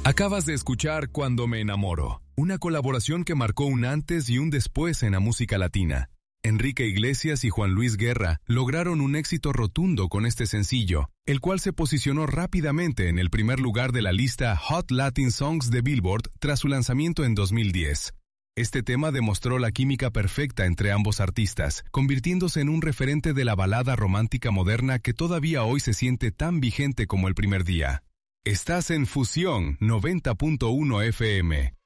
Acabas de escuchar Cuando me enamoro, una colaboración que marcó un antes y un después en la música latina. Enrique Iglesias y Juan Luis Guerra lograron un éxito rotundo con este sencillo, el cual se posicionó rápidamente en el primer lugar de la lista Hot Latin Songs de Billboard tras su lanzamiento en 2010. Este tema demostró la química perfecta entre ambos artistas, convirtiéndose en un referente de la balada romántica moderna que todavía hoy se siente tan vigente como el primer día. Estás en Fusión 90.1 FM.